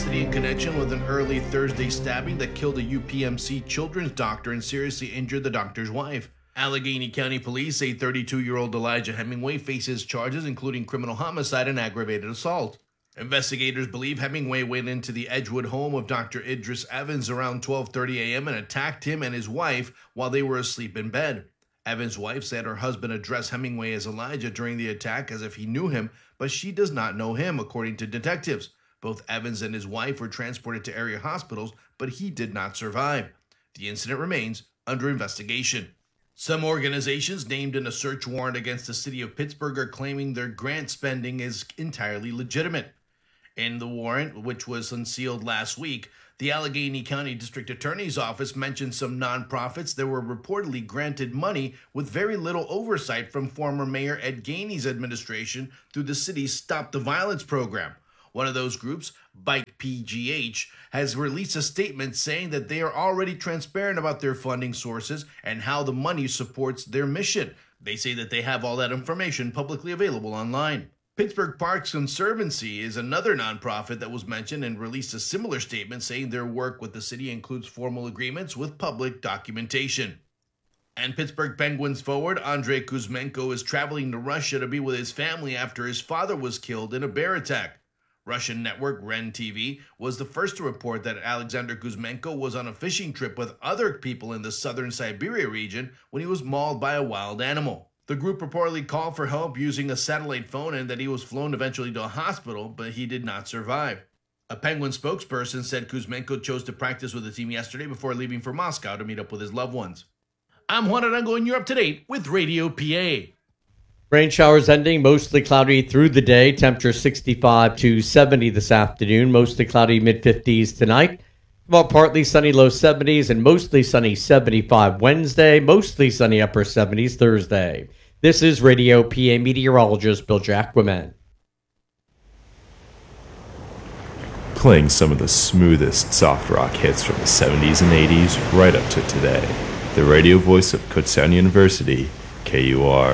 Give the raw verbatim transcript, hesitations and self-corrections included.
custody in connection with an early Thursday stabbing that killed a U P M C children's doctor and seriously injured the doctor's wife. Allegheny County Police say thirty-two-year-old Elijah Hemingway faces charges including criminal homicide and aggravated assault. Investigators believe Hemingway went into the Edgewood home of Doctor Idris Evans around twelve thirty a.m. and attacked him and his wife while they were asleep in bed. Evans' wife said her husband addressed Hemingway as Elijah during the attack as if he knew him, but she does not know him, according to detectives. Both Evans and his wife were transported to area hospitals, but he did not survive. The incident remains under investigation. Some organizations named in a search warrant against the city of Pittsburgh are claiming their grant spending is entirely legitimate. In the warrant, which was unsealed last week, the Allegheny County District Attorney's Office mentioned some nonprofits that were reportedly granted money with very little oversight from former Mayor Ed Gainey's administration through the city's Stop the Violence program. One of those groups, Bike P G H, has released a statement saying that they are already transparent about their funding sources and how the money supports their mission. They say that they have all that information publicly available online. Pittsburgh Parks Conservancy is another nonprofit that was mentioned and released a similar statement saying their work with the city includes formal agreements with public documentation. And Pittsburgh Penguins forward Andrei Kuzmenko is traveling to Russia to be with his family after his father was killed in a bear attack. Russian network REN T V was the first to report that Alexander Kuzmenko was on a fishing trip with other people in the southern Siberia region when he was mauled by a wild animal. The group reportedly called for help using a satellite phone and that he was flown eventually to a hospital, but he did not survive. A Penguin spokesperson said Kuzmenko chose to practice with the team yesterday before leaving for Moscow to meet up with his loved ones. I'm Juan Arango and you're up to date with Radio P A. Rain showers ending, mostly cloudy through the day. Temperature sixty-five to seventy this afternoon. Mostly cloudy, mid fifties tonight. Well, partly sunny, low seventies, and mostly sunny seventy-five Wednesday. Mostly sunny, upper seventies Thursday. This is Radio P A meteorologist Bill Jacquemin. Playing some of the smoothest soft rock hits from the seventies and eighties right up to today. The radio voice of Kutztown University, K U R.